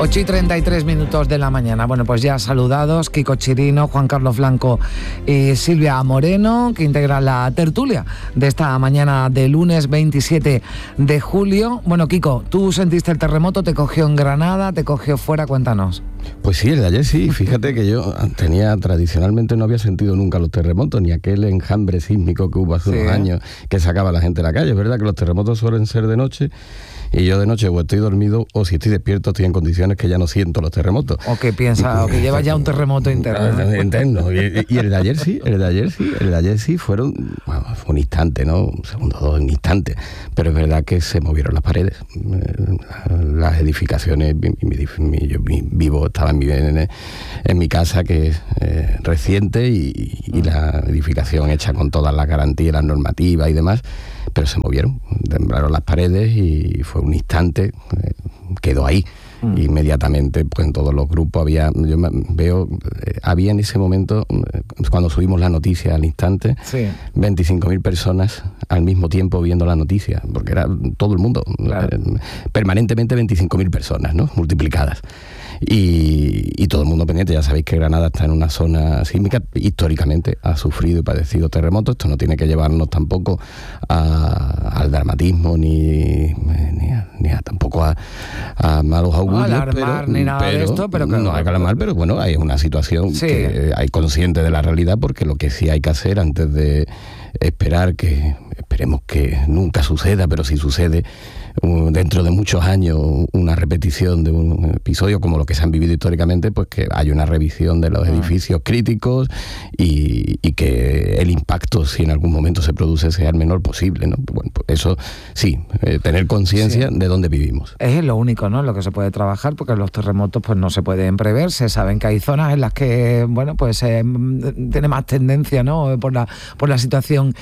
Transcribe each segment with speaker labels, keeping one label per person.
Speaker 1: 8:33 de la mañana. Bueno, pues ya saludados Kiko Chirino, Juan Carlos Blanco y Silvia Moreno, que integran la tertulia de esta mañana de lunes 27 de julio. Bueno, Kiko, ¿tú sentiste el terremoto? ¿Te cogió en Granada? ¿Te cogió fuera? Cuéntanos.
Speaker 2: Pues sí, el de ayer sí. Fíjate que yo tradicionalmente no había sentido nunca los terremotos, ni aquel enjambre sísmico que hubo hace unos años que sacaba a la gente a la calle. Es verdad que los terremotos suelen ser de noche, y yo de noche o estoy dormido o si estoy despierto estoy en condiciones que ya no siento los terremotos.
Speaker 1: O que piensa, o que lleva ya un terremoto interno.
Speaker 2: Interno. Y el de ayer sí, fue un instante, ¿no? Un segundo, dos, un instante. Pero es verdad que se movieron las paredes. Las edificaciones, yo vivo, estaba en mi casa, que es reciente, y la edificación hecha con todas las garantías, las normativas y demás, pero se movieron, temblaron las paredes y fue un instante, quedó ahí. Inmediatamente, pues en todos los grupos había en ese momento, cuando subimos la noticia al instante, 25.000 personas al mismo tiempo viendo la noticia, porque era todo el mundo, permanentemente 25.000 personas, ¿no? Multiplicadas. Y todo el mundo pendiente. Ya sabéis que Granada está en una zona sísmica, históricamente ha sufrido y padecido terremotos. Esto no tiene que llevarnos tampoco al dramatismo ni tampoco a malos augurios,
Speaker 1: alarmar ni nada de esto, pero
Speaker 2: no hay que alarmar, pero bueno, hay una situación que hay consciente de la realidad, porque lo que sí hay que hacer antes de esperemos que nunca suceda, pero si sucede dentro de muchos años una repetición de un episodio como lo que se han vivido históricamente, pues que haya una revisión de los edificios críticos y que el impacto, si en algún momento se produce, sea el menor posible, ¿no? Bueno, pues eso sí, tener conciencia de dónde vivimos.
Speaker 1: Es lo único, ¿no?, lo que se puede trabajar, porque los terremotos pues no se pueden prever. Se saben que hay zonas en las que, bueno, pues tiene más tendencia, ¿no?, por la situación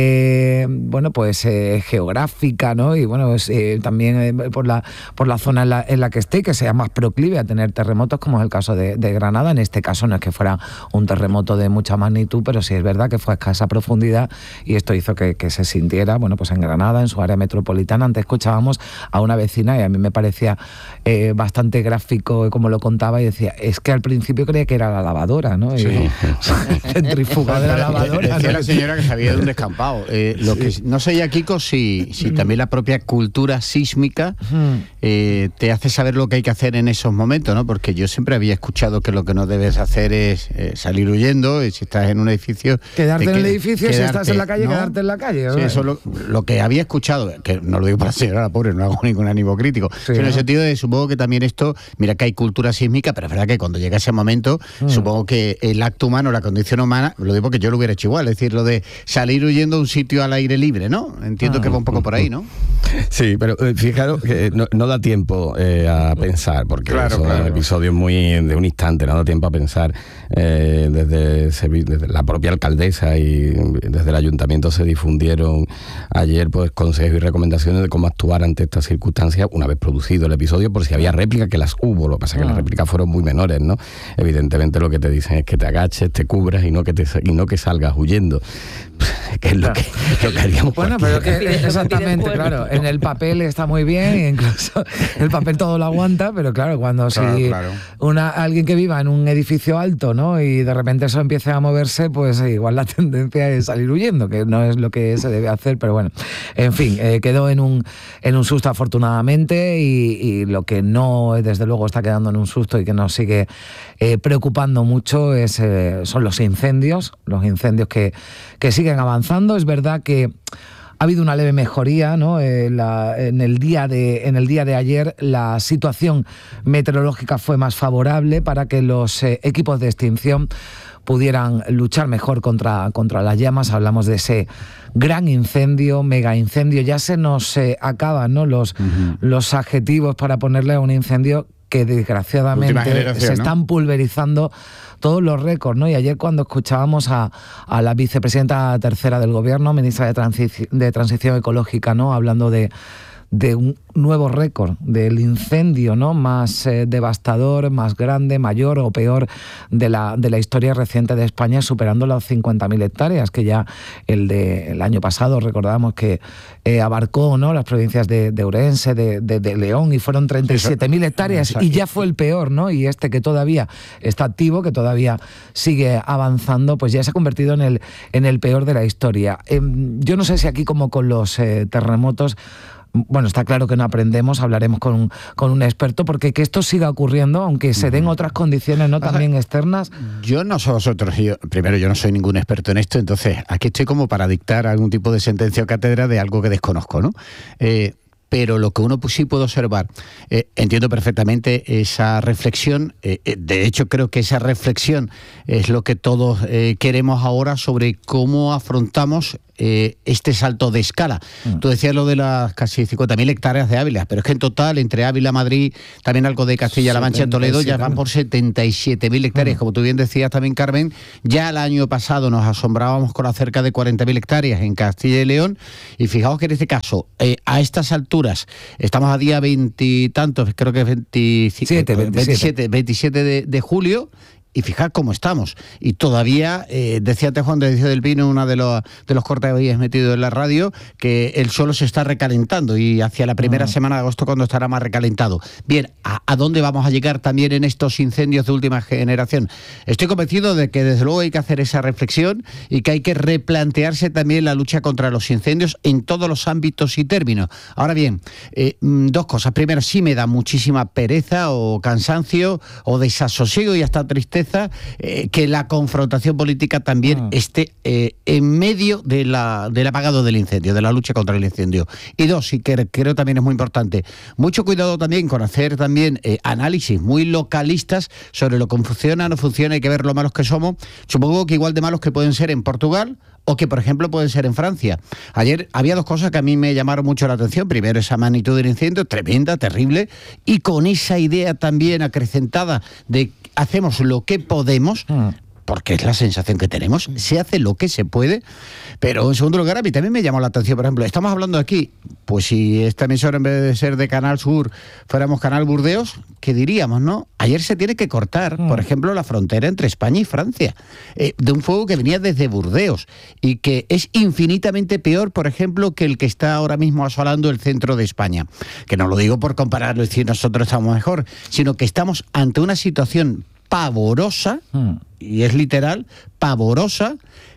Speaker 1: geográfica, ¿no?, y bueno, también por la zona en la que esté, que sea más proclive a tener terremotos, como es el caso de Granada. En este caso no es que fuera un terremoto de mucha magnitud, pero sí es verdad que fue a escasa profundidad, y esto hizo que se sintiera, bueno, pues en Granada, en su área metropolitana. Antes escuchábamos a una vecina y a mí me parecía bastante gráfico como lo contaba, y decía, es que al principio creía que era la lavadora, ¿no?
Speaker 2: Sí.
Speaker 1: Centrifugada de la lavadora.
Speaker 3: Decía la señora que sabía de un descampado. Lo que no sé ya, Kiko, si también la propia cultura sísmica te hace saber lo que hay que hacer en esos momentos, ¿no? Porque yo siempre había escuchado que lo que no debes hacer es salir huyendo, y si estás en un edificio...
Speaker 1: Quedarte en el edificio, si estás en la calle, ¿no? Quedarte en la calle.
Speaker 3: Sí, eso lo que había escuchado, que no lo digo para la señora, pobre, no hago ningún ánimo crítico, pero en el sentido de, supongo que también esto, mira que hay cultura sísmica, pero es verdad que cuando llega ese momento, supongo que el acto humano, la condición humana, lo digo porque yo lo hubiera hecho igual, es decir, lo de salir huyendo a un sitio al aire libre, ¿no? Entiendo que va un poco por ahí, ¿no?
Speaker 2: Sí, pero fijaros que no da tiempo a pensar, porque son episodios muy de un instante, no da tiempo a pensar. Desde la propia alcaldesa y desde el ayuntamiento se difundieron ayer pues consejos y recomendaciones de cómo actuar ante estas circunstancias una vez producido el episodio, por si había réplicas, que las hubo. Lo que pasa es que las réplicas fueron muy menores, ¿no? Evidentemente lo que te dicen es que te agaches, te cubras y no que salgas huyendo, que es lo que haríamos.
Speaker 1: Bueno, pero que exactamente, claro, en el papel está muy bien, e incluso el papel todo lo aguanta, pero claro, cuando alguien que viva en un edificio alto, ¿no?, y de repente eso empieza a moverse, pues igual la tendencia es salir huyendo, que no es lo que se debe hacer, pero bueno, en fin, quedó en un susto afortunadamente, y lo que no, desde luego, está quedando en un susto y que nos sigue preocupando mucho son los incendios que siguen avanzando. Es verdad que ha habido una leve mejoría, ¿no? En el día de ayer la situación meteorológica fue más favorable para que los equipos de extinción pudieran luchar mejor contra las llamas. Hablamos de ese gran incendio, mega incendio. Ya se nos acaban, ¿no?, los adjetivos para ponerle a un incendio que desgraciadamente se están pulverizando todos los récords, ¿no? Y ayer, cuando escuchábamos a la vicepresidenta tercera del Gobierno, ministra de Transición Ecológica, ¿no?, hablando de de un nuevo récord del incendio, ¿no?, más devastador, más grande, mayor o peor de la historia reciente de España, superando las 50.000 hectáreas, que ya el año pasado recordamos que abarcó, ¿no?, las provincias de Ourense, de León, y fueron 37.000 hectáreas, y ya fue el peor, ¿no? Y este, que todavía está activo, que todavía sigue avanzando, pues ya se ha convertido en el peor de la historia. Yo no sé si aquí, como con los terremotos, bueno, está claro que no aprendemos, hablaremos con un experto, porque que esto siga ocurriendo, aunque se den otras condiciones, ¿no?, también externas.
Speaker 3: Yo no sé vosotros, primero, yo no soy ningún experto en esto, entonces aquí estoy como para dictar algún tipo de sentencia o cátedra de algo que desconozco, ¿no? Pero lo que uno sí puede observar, entiendo perfectamente esa reflexión, de hecho creo que esa reflexión es lo que todos queremos ahora sobre cómo afrontamos este salto de escala. Tú decías lo de las casi 50.000 hectáreas de Ávila, pero es que en total, entre Ávila, Madrid, también algo de Castilla-La Mancha, en Toledo, ya van por 77.000 hectáreas. Como tú bien decías también, Carmen, ya el año pasado nos asombrábamos con las cerca de 40.000 hectáreas en Castilla y León, y fijaos que en este caso, a estas alturas, estamos a día 20 y tantos, creo que es 27 de julio, y fijad cómo estamos. Y todavía, decía Juan de Edición del Pino, uno de los cortes que habéis metido en la radio, que el suelo se está recalentando, y hacia la primera semana de agosto cuando estará más recalentado. Bien, ¿a dónde vamos a llegar también en estos incendios de última generación? Estoy convencido de que desde luego hay que hacer esa reflexión, y que hay que replantearse también la lucha contra los incendios en todos los ámbitos y términos. Ahora bien, dos cosas. Primero, sí me da muchísima pereza o cansancio o desasosiego y hasta tristeza que la confrontación política también esté en medio del apagado del incendio, de la lucha contra el incendio. Y dos, y que creo también es muy importante, mucho cuidado también con hacer también análisis muy localistas sobre lo que funciona, no funciona, hay que ver lo malos que somos. Supongo que igual de malos que pueden ser en Portugal, o que, por ejemplo, pueden ser en Francia. Ayer había dos cosas que a mí me llamaron mucho la atención. Primero, esa magnitud del incendio, tremenda, terrible, y con esa idea también acrecentada de hacemos lo que podemos, porque es la sensación que tenemos, se hace lo que se puede. Pero en segundo lugar, a mí también me llamó la atención, por ejemplo, estamos hablando aquí, pues si esta emisora, en vez de ser de Canal Sur, fuéramos Canal Burdeos, ¿qué diríamos, no? Ayer se tiene que cortar, por ejemplo, la frontera entre España y Francia, de un fuego que venía desde Burdeos, y que es infinitamente peor, por ejemplo, que el que está ahora mismo asolando el centro de España. Que no lo digo por compararlo y decir nosotros estamos mejor, sino que estamos ante una situación pavorosa, y es literal, pavorosa,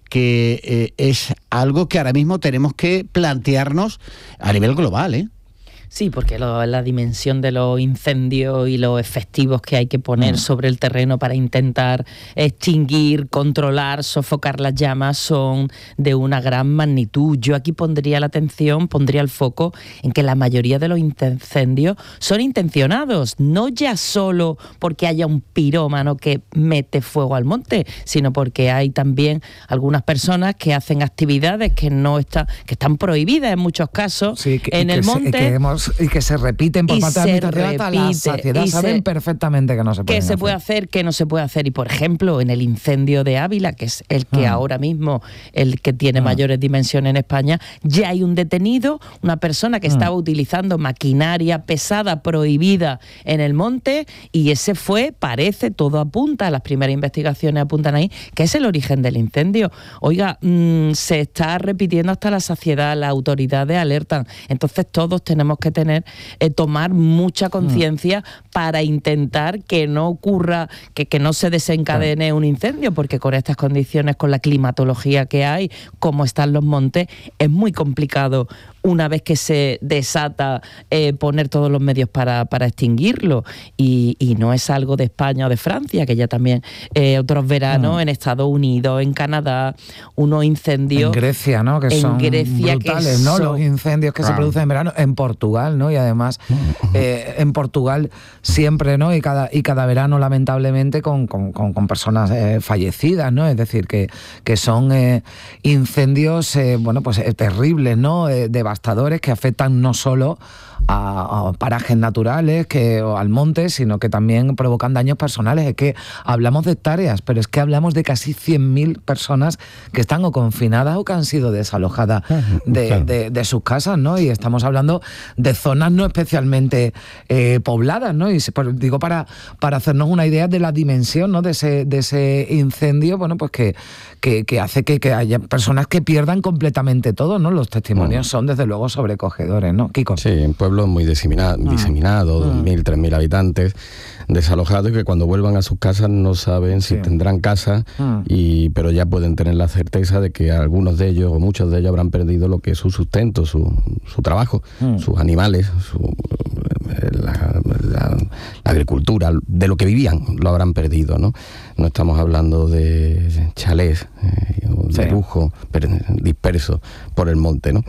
Speaker 3: que es algo que ahora mismo tenemos que plantearnos a nivel global, ¿eh?
Speaker 4: Sí, porque la dimensión de los incendios y los efectivos que hay que poner sobre el terreno para intentar extinguir, controlar, sofocar las llamas son de una gran magnitud. Yo aquí pondría el foco en que la mayoría de los incendios son intencionados, no ya solo porque haya un pirómano que mete fuego al monte, sino porque hay también algunas personas que hacen actividades que están prohibidas en muchos casos, sí, en el monte.
Speaker 1: Y que se repiten por parte de la administración hasta la saciedad. Saben perfectamente que no se puede hacer.
Speaker 4: ¿Qué se puede hacer, qué no se puede hacer? Y, por ejemplo, en el incendio de Ávila, que es el que ahora mismo, el que tiene mayores dimensiones en España, ya hay un detenido, una persona que estaba utilizando maquinaria pesada prohibida en el monte, y ese todo apunta, las primeras investigaciones apuntan ahí, que es el origen del incendio. Oiga, se está repitiendo hasta la saciedad, las autoridades alertan. Entonces todos tenemos que tomar mucha conciencia para intentar que no ocurra, que no se desencadene un incendio, porque con estas condiciones, con la climatología que hay, como están los montes, es muy complicado, una vez que se desata, poner todos los medios para extinguirlo. Y no es algo de España o de Francia, que ya también otros veranos en Estados Unidos, en Canadá, unos incendios.
Speaker 1: En Grecia, ¿no? Que son brutales, ¿no? Los incendios que se producen en verano. En Portugal, ¿no? Y además, en Portugal siempre, ¿no? Y cada verano, lamentablemente, con personas fallecidas, ¿no? Es decir, que son incendios, terribles, ¿no? Devastadores, devastadores que afectan no solo a parajes naturales o al monte, sino que también provocan daños personales. Es que hablamos de hectáreas, pero es que hablamos de casi 100.000 personas que están o confinadas o que han sido desalojadas de sus casas, ¿no? Y estamos hablando de zonas no especialmente pobladas, ¿no? Y digo, para hacernos una idea de la dimensión, ¿no?, de ese incendio, bueno, pues que hace que haya personas que pierdan completamente todo, ¿no? Los testimonios son desde luego sobrecogedores, ¿no, Kiko?
Speaker 2: Sí, en pueblos muy diseminados, 2.000, 3.000 habitantes desalojados, y que cuando vuelvan a sus casas no saben si tendrán casa, pero ya pueden tener la certeza de que algunos de ellos o muchos de ellos habrán perdido lo que es su sustento, su trabajo, sus animales, la agricultura, de lo que vivían, lo habrán perdido, ¿no? No estamos hablando de chalés, de lujo, pero dispersos por el monte, ¿no?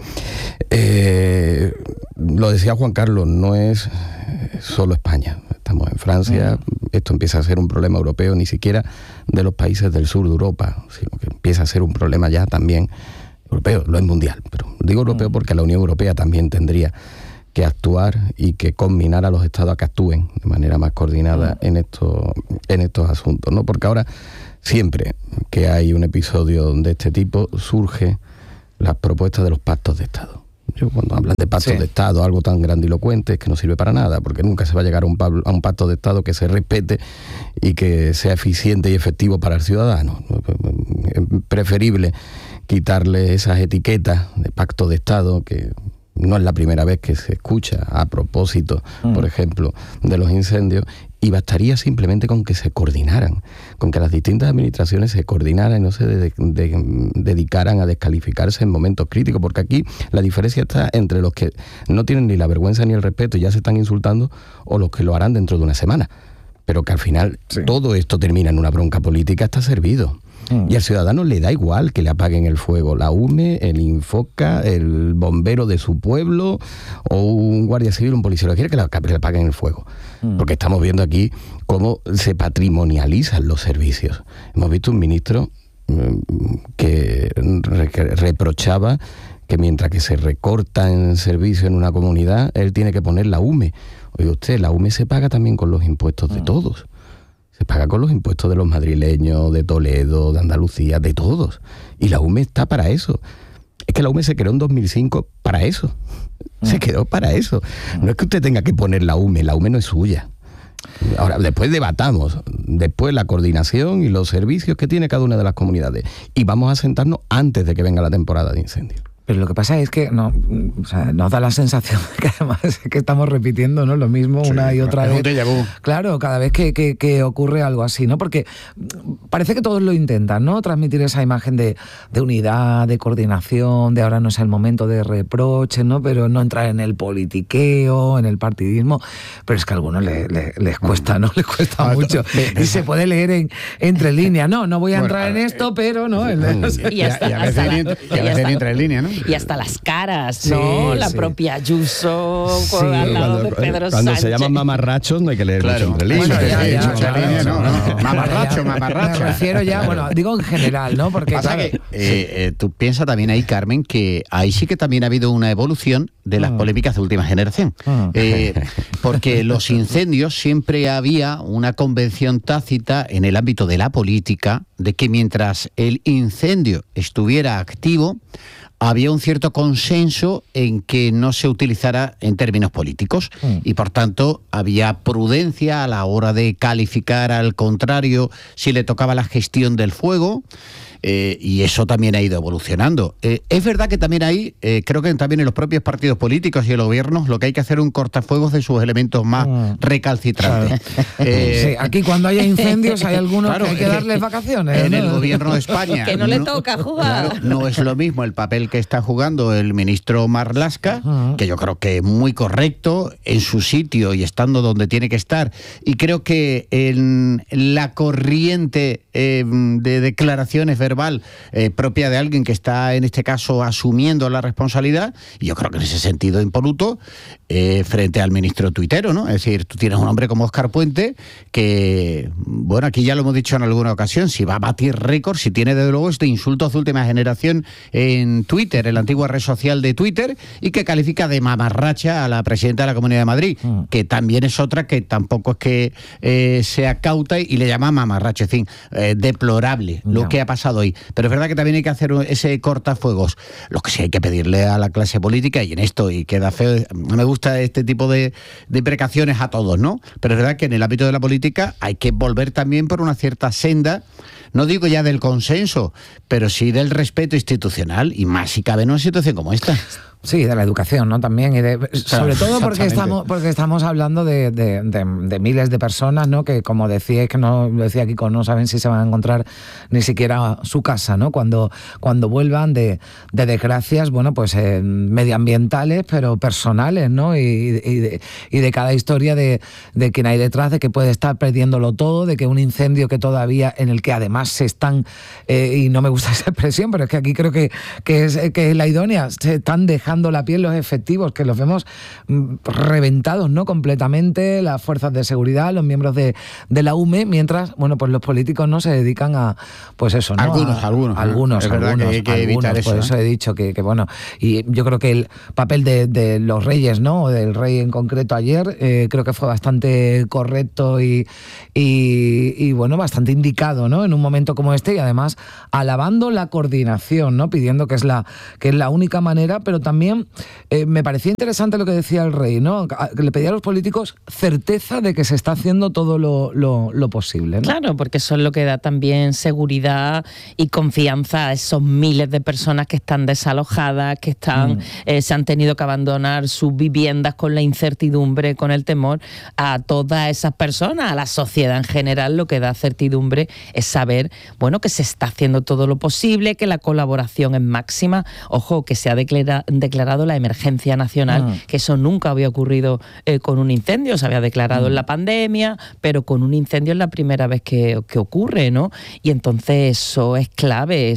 Speaker 2: Lo decía Juan Carlos, no es solo España. Estamos en Francia, esto empieza a ser un problema europeo, ni siquiera de los países del sur de Europa, sino que empieza a ser un problema ya también europeo, lo es mundial, pero digo europeo porque la Unión Europea también tendría que actuar y que combinar a los estados a que actúen de manera más coordinada en estos asuntos, ¿no? Porque ahora, siempre que hay un episodio de este tipo, surge las propuestas de los pactos de Estado. Cuando hablan de pactos de Estado, algo tan grandilocuente, es que no sirve para nada, porque nunca se va a llegar a un pacto de Estado que se respete y que sea eficiente y efectivo para el ciudadano. Es preferible quitarle esas etiquetas de pacto de Estado, que no es la primera vez que se escucha a propósito, por ejemplo, de los incendios, y bastaría simplemente con que se coordinaran, con que las distintas administraciones se coordinaran y no se dedicaran a descalificarse en momentos críticos, porque aquí la diferencia está entre los que no tienen ni la vergüenza ni el respeto y ya se están insultando, o los que lo harán dentro de una semana. Pero que al final todo esto termina en una bronca política, está servido. Y al ciudadano le da igual que le apaguen el fuego la UME, el Infoca, el bombero de su pueblo o un guardia civil, un policía, quiere que le apaguen el fuego. Porque estamos viendo aquí cómo se patrimonializan los servicios. Hemos visto un ministro que reprochaba que mientras que se recorta en servicio en una comunidad, él tiene que poner la UME. Oye usted, la UME se paga también con los impuestos de todos. Se paga con los impuestos de los madrileños, de Toledo, de Andalucía, de todos. Y la UME está para eso. Es que la UME se creó en 2005 para eso. Se quedó para eso. No es que usted tenga que poner la UME no es suya. Ahora, después debatamos, después la coordinación y los servicios que tiene cada una de las comunidades. Y vamos a sentarnos antes de que venga la temporada de incendios.
Speaker 1: Pero lo que pasa es que nos da la sensación de que además es que estamos repitiendo, ¿no?, lo mismo una y otra vez. Claro, cada vez que ocurre algo así, ¿no? Porque parece que todos lo intentan, ¿no? Transmitir esa imagen de unidad, de coordinación, de ahora no es el momento de reproche, ¿no? Pero no entrar en el politiqueo, en el partidismo. Pero es que a algunos les cuesta, ¿no? Les cuesta mucho. Y se puede leer entre líneas. No voy a entrar en esto, pero no.
Speaker 3: Y a veces entra en línea, ¿no?
Speaker 4: Y hasta las caras, ¿no? La propia Ayuso al lado de Pedro Sánchez.
Speaker 2: Cuando se llaman mamarrachos no hay que leer mucho entre líneas.
Speaker 3: Mamarracho.
Speaker 1: Me refiero ya, digo en general, ¿no? Porque
Speaker 3: pasa que tú piensas también ahí, Carmen, que ahí sí que también ha habido una evolución de las polémicas de última generación. Porque los incendios siempre había una convención tácita en el ámbito de la política de que mientras el incendio estuviera activo, había un cierto consenso en que no se utilizara en términos políticos y por tanto había prudencia a la hora de calificar al contrario si le tocaba la gestión del fuego. Y eso también ha ido evolucionando. Es verdad que también hay, creo que también en los propios partidos políticos y en los gobiernos, lo que hay que hacer es un cortafuegos de sus elementos más recalcitrantes.
Speaker 1: Sí, aquí cuando haya incendios hay algunos que hay que darles vacaciones.
Speaker 3: En el gobierno de España.
Speaker 4: Que no le toca jugar.
Speaker 3: Claro, no es lo mismo el papel que está jugando el ministro Marlaska, que yo creo que es muy correcto, en su sitio y estando donde tiene que estar. Y creo que en la corriente de declaraciones verbal propia de alguien que está en este caso asumiendo la responsabilidad, y yo creo que en ese sentido impoluto frente al ministro tuitero, ¿no? Es decir, tú tienes un hombre como Óscar Puente que, bueno, aquí ya lo hemos dicho en alguna ocasión, si va a batir récord, si tiene desde luego este insulto de última generación en Twitter, Twitter, en la antigua red social de Twitter, y que califica de mamarracha a la presidenta de la Comunidad de Madrid, que también es otra que tampoco es que sea cauta, y le llama mamarracha. En fin, deplorable lo que ha pasado hoy. Pero es verdad que también hay que hacer ese cortafuegos. Lo que sí hay que pedirle a la clase política, y en esto, y queda feo, no me gusta este tipo de precauciones a todos, ¿no? Pero es verdad que en el ámbito de la política hay que volver también por una cierta senda, no digo ya del consenso, pero sí del respeto institucional, y más si cabe en una situación como esta.
Speaker 1: Sí, de la educación, ¿no? También, y sobre todo porque estamos hablando de miles de personas, ¿no? Que, como decía Kiko, no saben si se van a encontrar ni siquiera su casa, ¿no? Cuando vuelvan de desgracias, bueno, pues medioambientales, pero personales, ¿no? Y de cada historia de quien hay detrás, de que puede estar perdiéndolo todo, de que un incendio que todavía, en el que además se están, y no me gusta esa expresión, pero es que aquí creo que es la idónea, se están dejando la piel los efectivos, que los vemos reventados, ¿no? Completamente, las fuerzas de seguridad, los miembros de la UME, mientras, bueno, pues los políticos no se dedican a, pues eso, ¿no? Algunos. Es verdad que hay que evitar eso. Por eso he dicho que bueno, y yo creo que el papel de los reyes, ¿no? O del rey en concreto ayer, creo que fue bastante correcto y bueno, bastante indicado, ¿no? En un momento como este, y además alabando la coordinación, ¿no? Pidiendo que es la única manera, pero también me parecía interesante lo que decía el rey, ¿no? Le pedía a los políticos certeza de que se está haciendo todo lo posible, ¿no?
Speaker 4: Claro, porque eso es lo que da también seguridad y confianza a esos miles de personas que están desalojadas, que se han tenido que abandonar sus viviendas con la incertidumbre, con el temor. A todas esas personas, a la sociedad en general, lo que da certidumbre es saber, bueno, que se está haciendo todo lo posible, que la colaboración es máxima. Ojo, que se ha declarado la emergencia nacional, que eso nunca había ocurrido con un incendio. Se había declarado en la pandemia, pero con un incendio es la primera vez que ocurre, ¿no? Y entonces eso es clave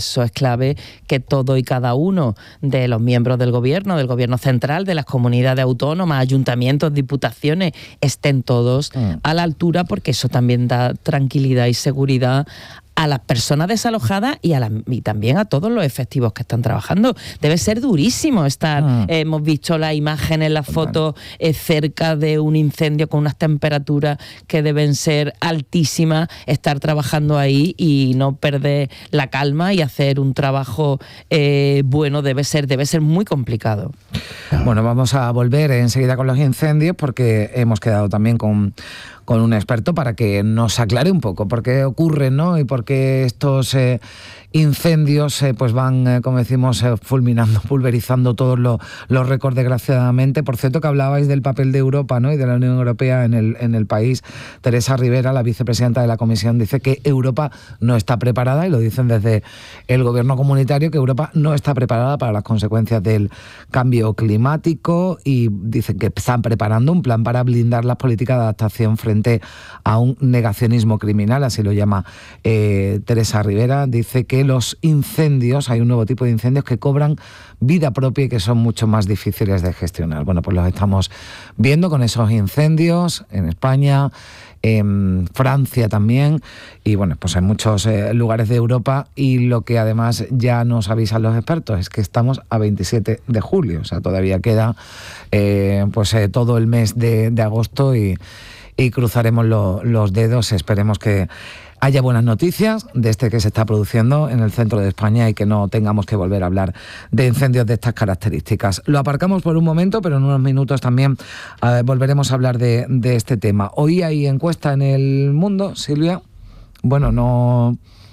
Speaker 4: que todo y cada uno de los miembros del gobierno central, de las comunidades autónomas, ayuntamientos, diputaciones, estén todos a la altura, porque eso también da tranquilidad y seguridad a las personas desalojadas y también a todos los efectivos que están trabajando. Debe ser durísimo estar, hemos visto las imágenes, las fotos cerca de un incendio con unas temperaturas que deben ser altísimas, estar trabajando ahí y no perder la calma y hacer un trabajo bueno, debe ser muy complicado.
Speaker 1: Bueno, vamos a volver enseguida con los incendios, porque hemos quedado también con un experto para que nos aclare un poco por qué ocurren, ¿no? Y por qué estos incendios pues van, como decimos, fulminando, pulverizando todos los récords, desgraciadamente. Por cierto, que hablabais del papel de Europa, ¿no? Y de la Unión Europea en el país. Teresa Rivera, la vicepresidenta de la Comisión, dice que Europa no está preparada, y lo dicen desde el gobierno comunitario, que Europa no está preparada para las consecuencias del cambio climático, y dicen que están preparando un plan para blindar las políticas de adaptación frente a un negacionismo criminal, así lo llama Teresa Rivera. Dice que los incendios, hay un nuevo tipo de incendios que cobran vida propia y que son mucho más difíciles de gestionar. Bueno, pues los estamos viendo con esos incendios en España, en Francia también, y bueno, pues en muchos lugares de Europa. Y lo que además ya nos avisan los expertos es que estamos a 27 de julio, o sea, todavía queda todo el mes de agosto, y cruzaremos los dedos. Esperemos que haya buenas noticias de este que se está produciendo en el centro de España y que no tengamos que volver a hablar de incendios de estas características. Lo aparcamos por un momento, pero en unos minutos también volveremos a hablar de este tema. Hoy hay encuesta en El Mundo, Silvia. Bueno, no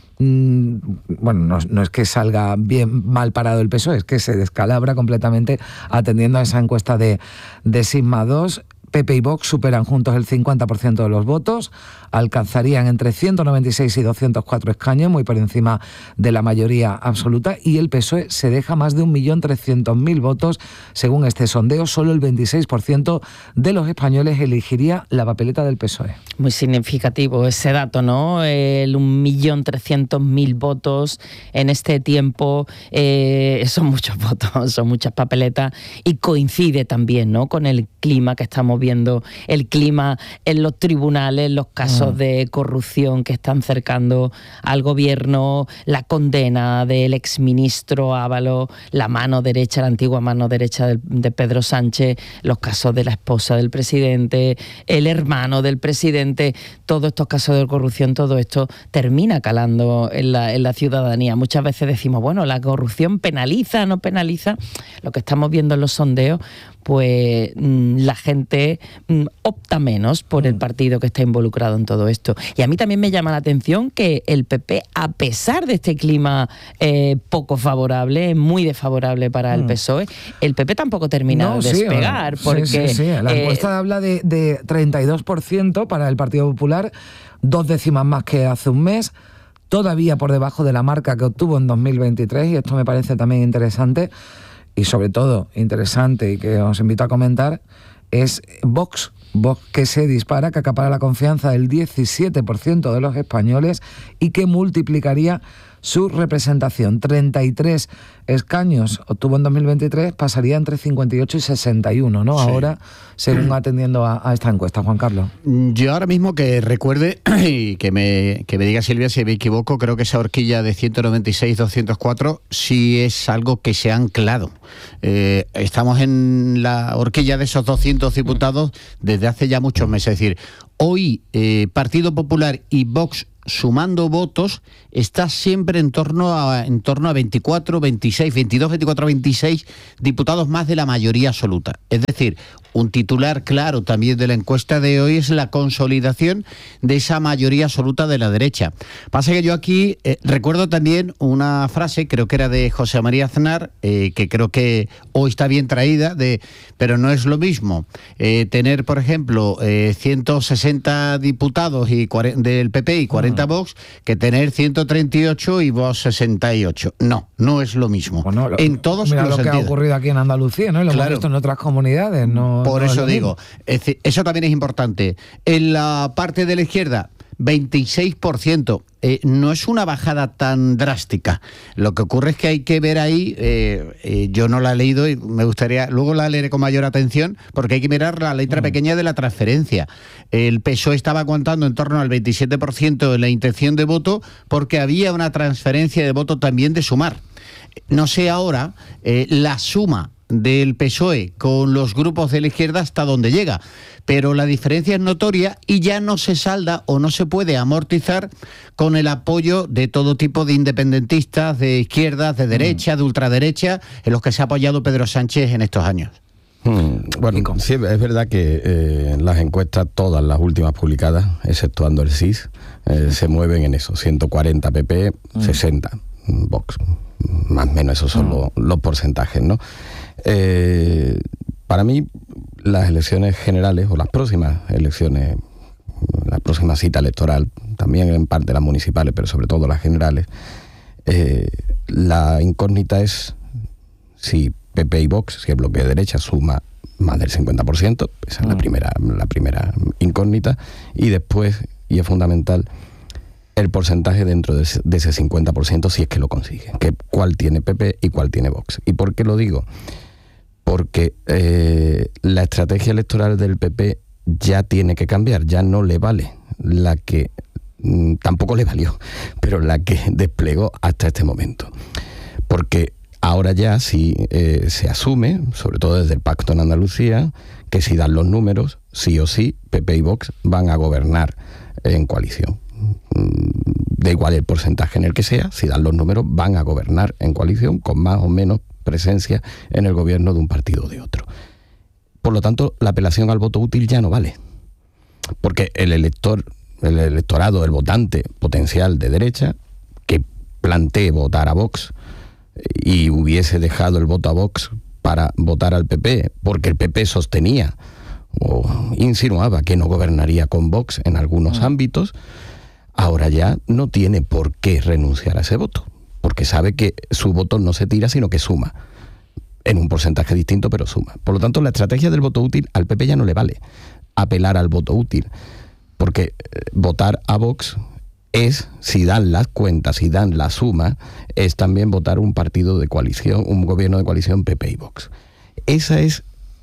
Speaker 1: es que salga mal parado el PSOE, es que se descalabra completamente atendiendo a esa encuesta de Sigma 2. PP y Vox superan juntos el 50% de los votos, alcanzarían entre 196 y 204 escaños, muy por encima de la mayoría absoluta, y el PSOE se deja más de 1.300.000 votos. Según este sondeo, solo el 26% de los españoles elegiría la papeleta del PSOE.
Speaker 4: Muy significativo ese dato, ¿no? El 1.300.000 votos en este tiempo, son muchos votos, son muchas papeletas, y coincide también, ¿no?, con el clima que estamos viviendo viendo el clima en los tribunales, los casos de corrupción que están cercando al gobierno, la condena del exministro Ábalos, la mano derecha, la antigua mano derecha de Pedro Sánchez, los casos de la esposa del presidente, el hermano del presidente, todos estos casos de corrupción, todo esto termina calando en la ciudadanía. Muchas veces decimos, bueno, la corrupción penaliza, no penaliza. Lo que estamos viendo en los sondeos, pues la gente opta menos por el partido que está involucrado en todo esto. Y a mí también me llama la atención que el PP, a pesar de este clima poco favorable, muy desfavorable para el PSOE, el PP tampoco termina de despegar. Porque,
Speaker 1: sí. La encuesta habla de 32% para el Partido Popular, 2 décimas más que hace un mes, todavía por debajo de la marca que obtuvo en 2023, y esto me parece también interesante. Y sobre todo interesante, y que os invito a comentar, es Vox, que se dispara, que acapara la confianza del 17% de los españoles y que multiplicaría su representación. 33 escaños obtuvo en 2023, pasaría entre 58 y 61, ¿no? Sí. Ahora, según atendiendo a esta encuesta, Juan Carlos.
Speaker 3: Yo ahora mismo que recuerde, y que me diga Silvia si me equivoco, creo que esa horquilla de 196-204 sí es algo que se ha anclado. Estamos en la horquilla de esos 200 diputados desde hace ya muchos meses. Es decir, hoy Partido Popular y Vox sumando votos está siempre en torno a 24, 26, 22, 24, 26 diputados más de la mayoría absoluta. Es decir, un titular claro también de la encuesta de hoy es la consolidación de esa mayoría absoluta de la derecha. Pasa que yo aquí recuerdo también una frase, creo que era de José María Aznar, que creo que hoy está bien traída, pero no es lo mismo tener, por ejemplo, 160 diputados del PP y 40 Vox, que tener 138 y Vox 68. No es lo mismo.
Speaker 1: Bueno,
Speaker 3: en todos
Speaker 1: mira
Speaker 3: los
Speaker 1: lo
Speaker 3: sentidos.
Speaker 1: Que ha ocurrido aquí en Andalucía, ¿no? Y lo hemos visto en otras comunidades, ¿no?
Speaker 3: Por eso digo, eso también es importante. En la parte de la izquierda, 26%. No es una bajada tan drástica. Lo que ocurre es que hay que ver ahí, yo no la he leído y me gustaría, luego la leeré con mayor atención, porque hay que mirar la letra pequeña de la transferencia. El PSOE estaba aguantando en torno al 27% en la intención de voto, porque había una transferencia de voto también de Sumar. No sé ahora la suma del PSOE con los grupos de la izquierda hasta dónde llega, pero la diferencia es notoria y ya no se salda o no se puede amortizar con el apoyo de todo tipo de independentistas, de izquierdas, de derecha, de ultraderecha, en los que se ha apoyado Pedro Sánchez en estos años.
Speaker 2: Bueno, sí, es verdad que las encuestas, todas las últimas publicadas, exceptuando el CIS, se mueven en eso, 140 PP, 60 Vox, más o menos esos son los porcentajes, ¿no? Para mí, las elecciones generales, o las próximas elecciones, la próxima cita electoral, también en parte las municipales, pero sobre todo las generales, la incógnita es PP y Vox, si el bloque de derecha suma más del 50%, esa es la primera incógnita, y después, y es fundamental, el porcentaje dentro de ese 50%, si es que lo consigue, que cuál tiene PP y cuál tiene Vox. ¿Y por qué lo digo? Porque la estrategia electoral del PP ya tiene que cambiar, ya no le vale la que tampoco le valió, pero la que desplegó hasta este momento. Porque ahora ya sí se asume, sobre todo desde el Pacto en Andalucía, que si dan los números, sí o sí, PP y Vox van a gobernar en coalición. Da igual el porcentaje en el que sea, si dan los números, van a gobernar en coalición con más o menos presencia en el gobierno de un partido o de otro. Por lo tanto, la apelación al voto útil ya no vale. Porque el electorado, el votante potencial de derecha, que plantee votar a Vox y hubiese dejado el voto a Vox para votar al PP, porque el PP sostenía o insinuaba que no gobernaría con Vox en algunos ámbitos, ahora ya no tiene por qué renunciar a ese voto, porque sabe que su voto no se tira, sino que suma, en un porcentaje distinto, pero suma. Por lo tanto, la estrategia del voto útil al PP ya no le vale apelar al voto útil, porque votar a Vox es, si dan las cuentas, si dan la suma, es también votar un partido de coalición, un gobierno de coalición PP y Vox. Esa es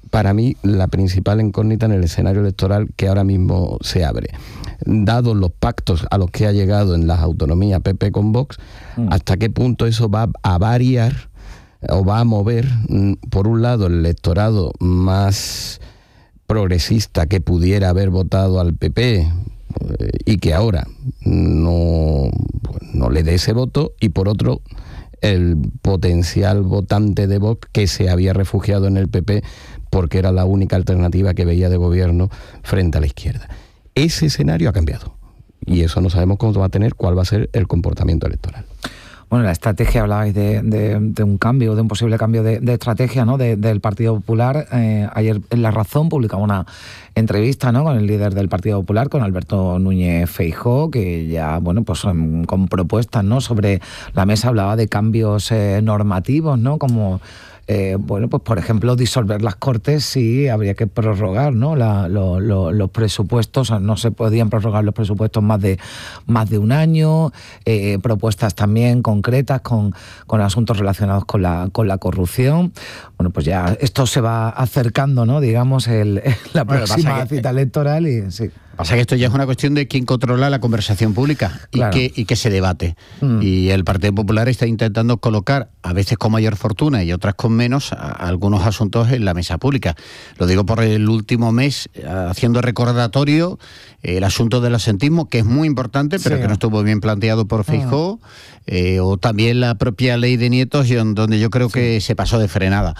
Speaker 2: para mí la principal incógnita en el escenario electoral que ahora mismo se abre. Dados los pactos a los que ha llegado en las autonomías PP con Vox, ¿hasta qué punto eso va a variar o va a mover, por un lado, el electorado más progresista que pudiera haber votado al PP y que ahora no le dé ese voto, y por otro, el potencial votante de Vox que se había refugiado en el PP porque era la única alternativa que veía de gobierno frente a la izquierda? Ese escenario ha cambiado y eso no sabemos cómo va a tener, cuál va a ser el comportamiento electoral.
Speaker 1: Bueno, la estrategia, hablabais de un cambio, de un posible cambio de estrategia, ¿no?, del Partido Popular. Ayer en La Razón publicaba una entrevista, ¿no?, con el líder del Partido Popular, con Alberto Núñez Feijóo, que ya, bueno, pues con propuestas, ¿no?, sobre la mesa hablaba de cambios normativos, ¿no?, como bueno, pues por ejemplo, disolver las Cortes sí habría que prorrogar, ¿no?, los presupuestos. No se podían prorrogar los presupuestos más de un año. Propuestas también concretas con asuntos relacionados con la corrupción. Bueno, pues ya esto se va acercando, ¿no?, digamos, la próxima cita electoral y sí.
Speaker 3: Pasa que esto ya es una cuestión de quién controla la conversación pública y, claro, y que se debate. Y el Partido Popular está intentando colocar, a veces con mayor fortuna y otras con menos, algunos asuntos en la mesa pública. Lo digo por el último mes, haciendo recordatorio el asunto del asentismo, que es muy importante, pero que no estuvo bien planteado por Feijóo, o también la propia ley de nietos, donde yo creo que se pasó de frenada.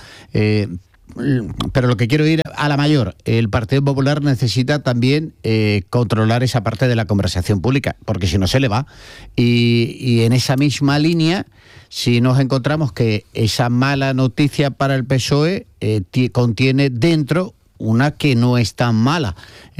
Speaker 3: Pero lo que quiero ir a la mayor, el Partido Popular necesita también controlar esa parte de la conversación pública, porque si no se le va. Y en esa misma línea, si nos encontramos que esa mala noticia para el PSOE contiene dentro una que no es tan mala.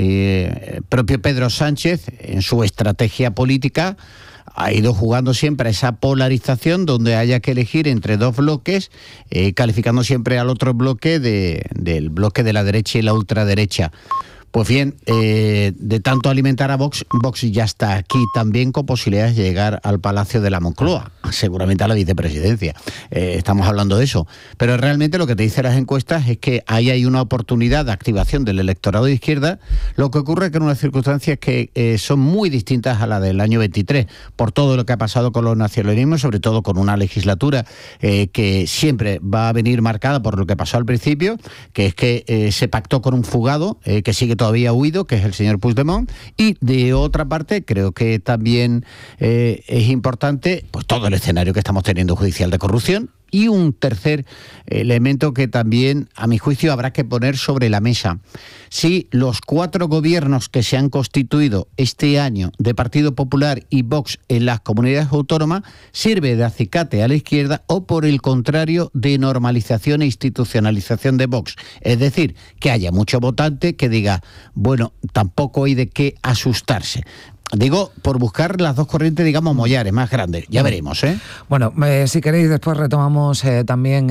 Speaker 3: Propio Pedro Sánchez, en su estrategia política, ha ido jugando siempre a esa polarización donde haya que elegir entre dos bloques, calificando siempre al otro bloque del bloque de la derecha y la ultraderecha. Pues bien, de tanto alimentar a Vox, Vox ya está aquí también con posibilidades de llegar al Palacio de la Moncloa, seguramente a la vicepresidencia. Estamos hablando de eso. Pero realmente lo que te dicen las encuestas es que ahí hay una oportunidad de activación del electorado de izquierda. Lo que ocurre es que en unas circunstancias que son muy distintas a la del año 23, por todo lo que ha pasado con los nacionalismos, sobre todo con una legislatura que siempre va a venir marcada por lo que pasó al principio, que es que se pactó con un fugado que sigue todavía huido, que es el señor Puigdemont, y de otra parte creo que también es importante pues todo el escenario que estamos teniendo judicial de corrupción. Y un tercer elemento que también, a mi juicio, habrá que poner sobre la mesa. Si los 4 gobiernos que se han constituido este año de Partido Popular y Vox en las comunidades autónomas sirve de acicate a la izquierda o, por el contrario, de normalización e institucionalización de Vox. Es decir, que haya mucho votante que diga, bueno, tampoco hay de qué asustarse. Digo, por buscar las dos corrientes, digamos, mollares más grandes. Ya veremos, ¿eh?
Speaker 1: Bueno, si queréis, después retomamos también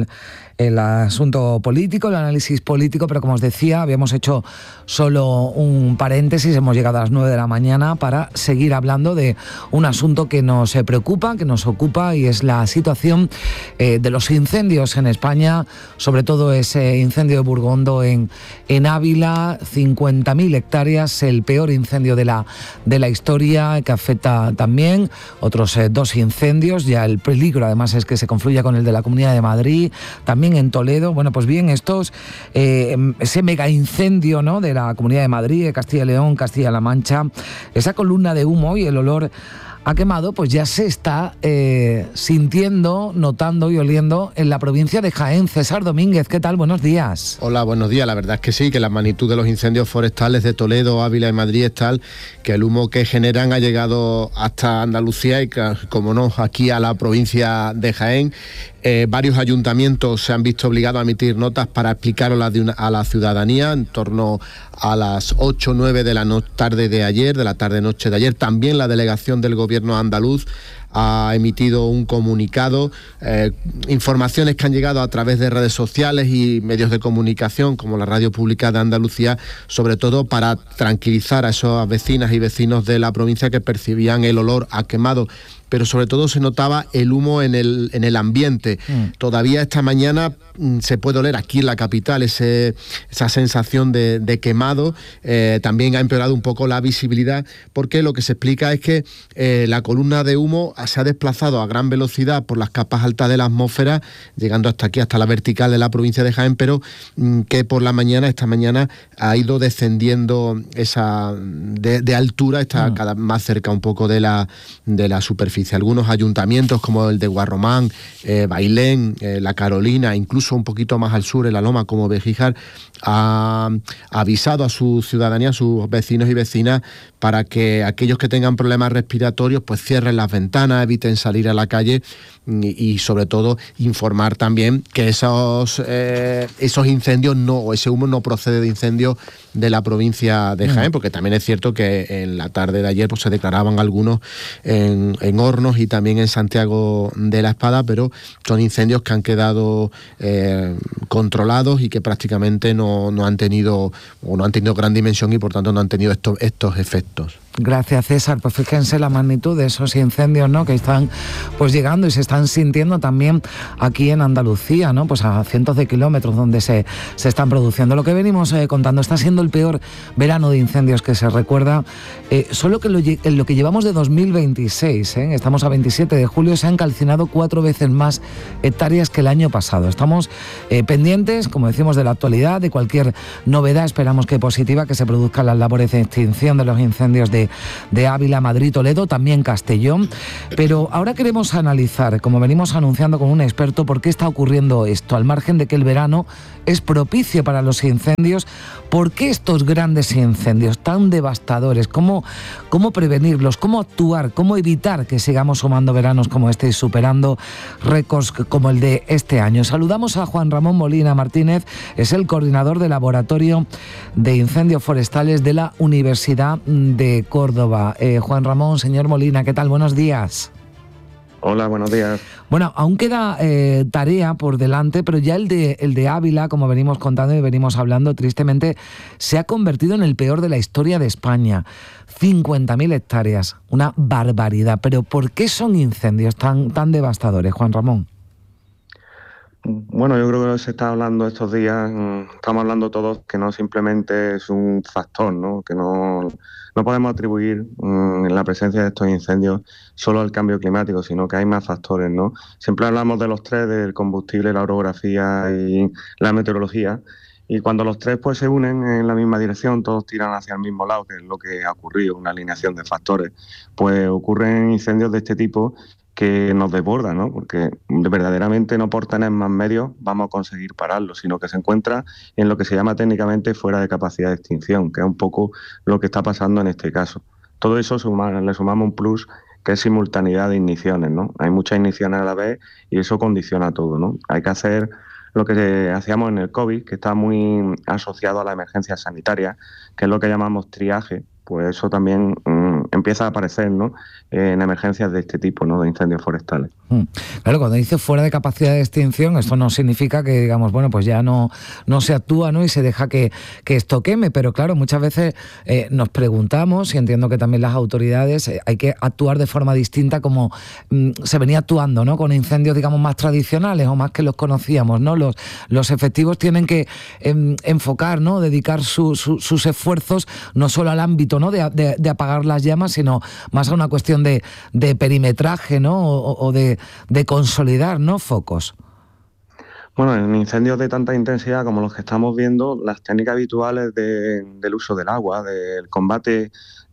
Speaker 1: el asunto político, el análisis político, pero como os decía, habíamos hecho solo un paréntesis, hemos llegado a las 9 de la mañana para seguir hablando de un asunto que nos preocupa, que nos ocupa, y es la situación de los incendios en España, sobre todo ese incendio de Burgondo en Ávila, 50.000 hectáreas, el peor incendio de la historia, que afecta también otros 2 incendios. Ya el peligro además es que se confluya con el de la Comunidad de Madrid, también en Toledo. Bueno, pues bien, ese mega incendio, ¿no?, de la Comunidad de Madrid, de Castilla y León, Castilla-La Mancha, esa columna de humo y el olor ha quemado, pues ya se está sintiendo, notando y oliendo en la provincia de Jaén. César Domínguez, ¿qué tal? Buenos días.
Speaker 5: Hola, buenos días. La verdad es que sí, que la magnitud de los incendios forestales de Toledo, Ávila y Madrid es tal que el humo que generan ha llegado hasta Andalucía y, como no, aquí a la provincia de Jaén. Varios ayuntamientos se han visto obligados a emitir notas para explicarlo a la ciudadanía en torno a las 8 o 9 de la tarde de ayer, de la tarde-noche de ayer. También la delegación del gobierno andaluz ha emitido un comunicado, informaciones que han llegado a través de redes sociales y medios de comunicación como la Radio Pública de Andalucía, sobre todo para tranquilizar a esas vecinas y vecinos de la provincia que percibían el olor a quemado, pero sobre todo se notaba el humo en el ambiente. Todavía esta mañana se puede oler aquí en la capital esa sensación de quemado. También ha empeorado un poco la visibilidad, porque lo que se explica es que la columna de humo se ha desplazado a gran velocidad por las capas altas de la atmósfera, llegando hasta aquí, hasta la vertical de la provincia de Jaén, pero que por la mañana, esta mañana, ha ido descendiendo de altura, está cada vez más cerca un poco de la superficie. Algunos ayuntamientos como el de Guarromán, Bailén, La Carolina, incluso un poquito más al sur, en La Loma, como Bejíjar, ha avisado a su ciudadanía, a sus vecinos y vecinas, para que aquellos que tengan problemas respiratorios pues cierren las ventanas, eviten salir a la calle y sobre todo informar también que esos incendios o ese humo no procede de incendios de la provincia de Jaén, porque también es cierto que en la tarde de ayer pues se declaraban algunos en Hornos y también en Santiago de la Espada, pero son incendios que han quedado controlados y que prácticamente no han tenido gran dimensión y por tanto no han tenido estos efectos.
Speaker 1: Gracias, César. Pues fíjense la magnitud de esos incendios, ¿no?, que están pues llegando y se están sintiendo también aquí en Andalucía, ¿no?, pues a cientos de kilómetros donde se están produciendo. Lo que venimos contando, está siendo el peor verano de incendios que se recuerda. Solo que en lo que llevamos de 2026, estamos a 27 de julio, se han calcinado 4 veces más hectáreas que el año pasado. Estamos pendientes, como decimos, de la actualidad, de cualquier novedad, esperamos que positiva, que se produzcan las labores de extinción de los incendios de Ávila, Madrid, Toledo, también Castellón. Pero ahora queremos analizar, como venimos anunciando con un experto, por qué está ocurriendo esto, al margen de que el verano es propicio para los incendios. ¿Por qué estos grandes incendios tan devastadores? ¿Cómo prevenirlos? ¿Cómo actuar? ¿Cómo evitar que sigamos sumando veranos como este y superando récords como el de este año? Saludamos a Juan Ramón Molina Martínez, es el coordinador del Laboratorio de Incendios Forestales de la Universidad de Córdoba. Juan Ramón, señor Molina, ¿qué tal? Buenos días.
Speaker 6: Hola, buenos días.
Speaker 1: Bueno, aún queda tarea por delante, pero ya el de Ávila, como venimos contando y venimos hablando, tristemente se ha convertido en el peor de la historia de España. 50.000 hectáreas, una barbaridad. Pero ¿por qué son incendios tan devastadores, Juan Ramón?
Speaker 6: Bueno, yo creo que se está hablando estos días, estamos hablando todos que no simplemente es un factor, ¿no?, que no podemos atribuir la presencia de estos incendios solo al cambio climático, sino que hay más factores, ¿no? Siempre hablamos de los tres, del combustible, la orografía y la meteorología, y cuando los tres pues se unen en la misma dirección, todos tiran hacia el mismo lado, que es lo que ha ocurrido, una alineación de factores, pues ocurren incendios de este tipo que nos desborda, ¿no? Porque verdaderamente no por tener más medios vamos a conseguir pararlo, sino que se encuentra en lo que se llama técnicamente fuera de capacidad de extinción, que es un poco lo que está pasando en este caso. Todo eso le sumamos un plus, que es simultaneidad de igniciones, ¿no? Hay muchas igniciones a la vez y eso condiciona todo, ¿no? Hay que hacer lo que hacíamos en el COVID, que está muy asociado a la emergencia sanitaria, que es lo que llamamos triaje. Pues eso también empieza a aparecer, ¿no?, en emergencias de este tipo, ¿no?, de incendios forestales.
Speaker 1: Claro, cuando dice fuera de capacidad de extinción, esto no significa que digamos, bueno, pues ya no se actúa, ¿no?, y se deja que esto queme, pero claro, muchas veces nos preguntamos, y entiendo que también las autoridades, hay que actuar de forma distinta como se venía actuando, ¿no?, con incendios, digamos, más tradicionales o más que los conocíamos, ¿no? Los efectivos tienen que enfocar, ¿no?, dedicar sus esfuerzos no solo al ámbito, ¿no?, de apagar las llamas, sino más a una cuestión de perimetraje, ¿no?, o de consolidar, ¿no?, focos.
Speaker 6: Bueno, en incendios de tanta intensidad como los que estamos viendo, las técnicas habituales del uso del agua, del combate,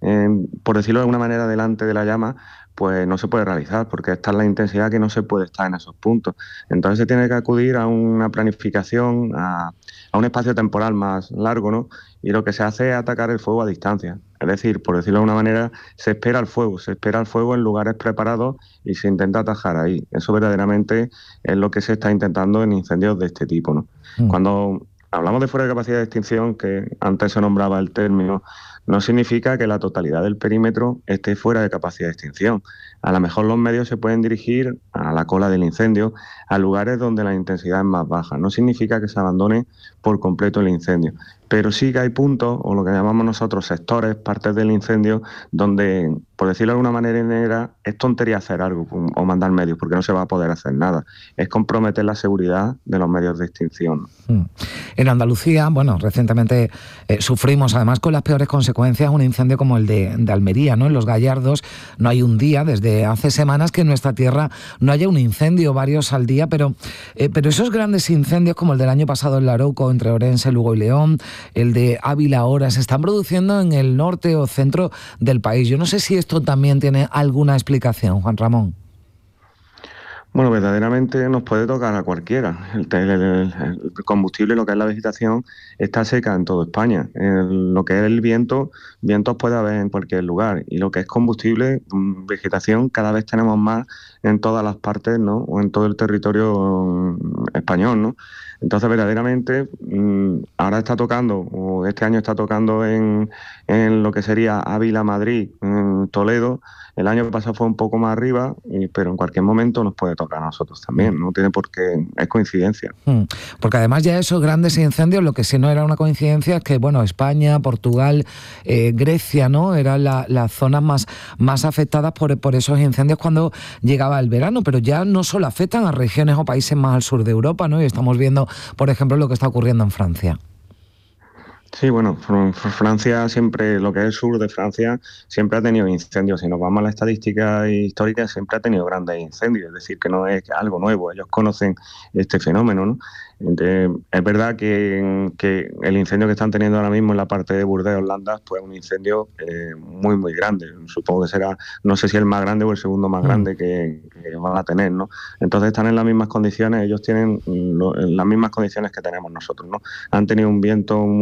Speaker 6: por decirlo de alguna manera, delante de la llama, pues no se puede realizar, porque esta es la intensidad que no se puede estar en esos puntos. Entonces se tiene que acudir a una planificación, a un espacio temporal más largo, ¿no? Y lo que se hace es atacar el fuego a distancia. Es decir, por decirlo de alguna manera, se espera el fuego en lugares preparados y se intenta atajar ahí. Eso verdaderamente es lo que se está intentando en incendios de este tipo, ¿no? Cuando hablamos de fuera de capacidad de extinción, que antes se nombraba el término, no significa que la totalidad del perímetro esté fuera de capacidad de extinción. A lo mejor los medios se pueden dirigir a la cola del incendio, a lugares donde la intensidad es más baja. No significa que se abandone por completo el incendio, pero sí que hay puntos, o lo que llamamos nosotros sectores, partes del incendio, donde, por decirlo de alguna manera, es tontería hacer algo o mandar medios, porque no se va a poder hacer nada. Es comprometer la seguridad de los medios de extinción.
Speaker 1: En Andalucía, bueno, recientemente sufrimos, además con las peores consecuencias, un incendio como el de Almería, ¿no? En Los Gallardos no hay un día, desde hace semanas, que en nuestra tierra no haya un incendio, varios al día, pero esos grandes incendios como el del año pasado en Larouco, entre Orense, Lugo y León, el de Ávila ahora, se están produciendo en el norte o centro del país. Yo no sé si esto también tiene alguna explicación, Juan Ramón.
Speaker 6: Bueno, verdaderamente nos puede tocar a cualquiera. El combustible, lo que es la vegetación, está seca en toda España. Lo que es el viento, vientos puede haber en cualquier lugar. Y lo que es combustible, vegetación, cada vez tenemos más en todas las partes, ¿no? O en todo el territorio español, ¿no? Entonces, verdaderamente, ahora está tocando, o este año está tocando en lo que sería Ávila, Madrid, Toledo. El año pasado fue un poco más arriba, pero en cualquier momento nos puede tocar a nosotros también. No tiene por qué, es coincidencia.
Speaker 1: Porque además ya esos grandes incendios, lo que sí no era una coincidencia es que, bueno, España, Portugal, Grecia, ¿no? Eran las zonas más afectadas por esos incendios cuando llegaba el verano, pero ya no solo afectan a regiones o países más al sur de Europa, ¿no? Y estamos viendo, por ejemplo, lo que está ocurriendo en Francia.
Speaker 6: Sí, bueno, Francia siempre, lo que es el sur de Francia, siempre ha tenido incendios. Si nos vamos a la estadística histórica, siempre ha tenido grandes incendios, es decir, que no es algo nuevo, ellos conocen este fenómeno, ¿no? Entonces, es verdad que el incendio que están teniendo ahora mismo en la parte de Burdeos, Landas, pues es un incendio muy, muy grande. Supongo que será, no sé si el más grande o el segundo más grande que van a tener, ¿no? Entonces están en las mismas condiciones, ellos tienen las mismas condiciones que tenemos nosotros, ¿no? Han tenido un viento